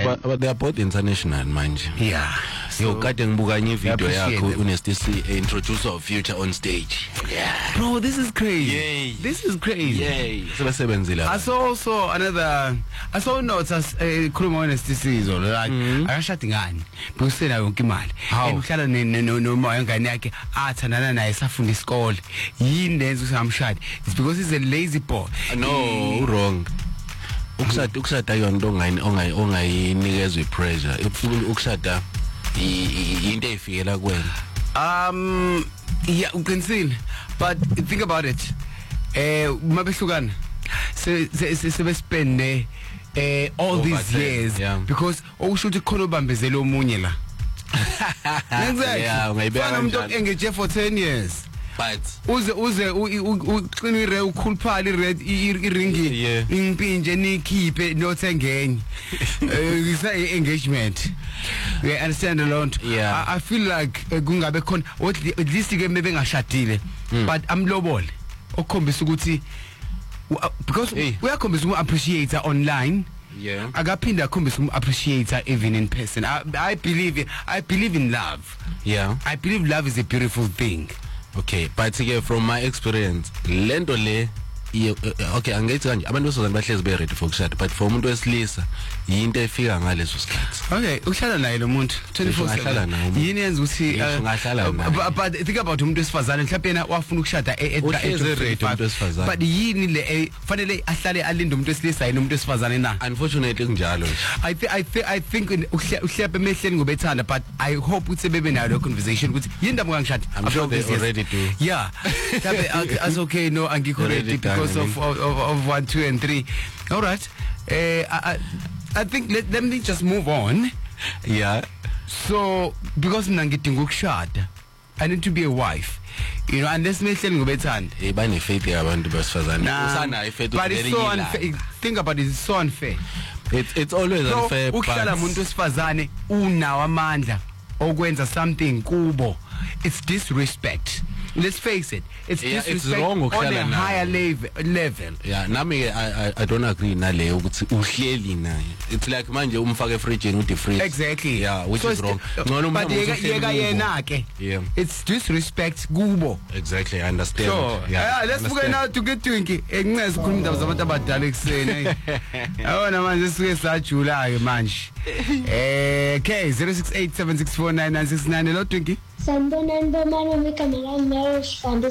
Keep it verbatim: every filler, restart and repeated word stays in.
but, but they are both international manje. Yeah. Yo kade ngibuka nye video yakho uNesty C introducer of Future on stage. Yeah. Bro, this is crazy. Yay. This is crazy. Yay. Sebesebenzile. I saw also another I saw notes as khuluma uNesty C zo like akashadi ngani because na yonke imali. Emhlala no no moya ngane yakhe athandana naye safunda isikole. Yini lenzo usamshadi? It's because he's a lazy boy. No, wrong. Ukushada ukushada yonto ongayi ongayi ongayinikezwe pressure. Ukushada into efikela kuwena. Um yeah, uqinisile. But think about it. Eh mabehlukana. Se se spend eh all these years yeah. Because okusho ukuthi khona obambezela omunye la. Exactly. Yeah, maybe I'm not engaged for ten years. But uze uze uqina ire ukhuluphali red iringi ingipinje nikhiphe nothengenye isa engagement. We understand a lot. Yeah. I, I feel like kungabe khona at least ke maybe ngashadile but amlobole okhombisa ukuthi because we are khombisa umu appreciator online. Yeah. Akaphinda akhombisa umu appreciator even in person. I, I believe I believe in love. Yeah. I believe love is a beautiful thing. Okay, but again, from my experience, lento le okay, angithi kanje abantu besizana bahlezi be ready for ukushada, but for umuntu wesilisa yinto efika ngaleso sikhathi. Okay, uhlala naye lo muntu twenty-four seven. Yini yenza ukuthi but think about umuntu wesifazane mhlawumbe yena wafuna ukushada at thirty-five. But yini le fanele ahlale alinde umuntu wesilisa yini umuntu wesifazane na? Unfortunately kunjalo. I think I think I think uhlebe emehleni ngoba ethanda, but I hope ukuthi bebe nayo lo conversation ukuthi yini ndaba ngangishada. I'm sure they already do. Yeah. Mhlawumbe as okay no angikho ready because of, of of one, two, and three. All right. Uh, I I think let, let me just move on. Yeah. So because I'm getting ukushada, I need to be a wife. You know, unless me telling you better. Eh, bani faith yabantu besifazane. Usana faith. But it's so unfair. Think about it. It's so unfair. It's it's always so, unfair. Ukuhlala umuntu wesifazane unawo amandla okwenza something kubo. It's disrespect. Let's face it. It's yeah, disrespect it's wrong on a higher level. level. Yeah, nami I, I I don't agree nale ukuthi uhleli naye. It's like manje umfake fridge and uthi freeze. Exactly. Yeah, which so is wrong. No, but yeka yena ke. Yeah. It's disrespect kubo. Exactly, I understand. So, yeah, let's move now to get twinkie. Enqeza ukukhuluma indaba zabantu abadala ekseni. Awona manje sike sajula ke manje. Eh, okay, zero six eight seven six four nine nine six nine. Hello twinkie. Sanibonani bomama igama lami Mary Sifande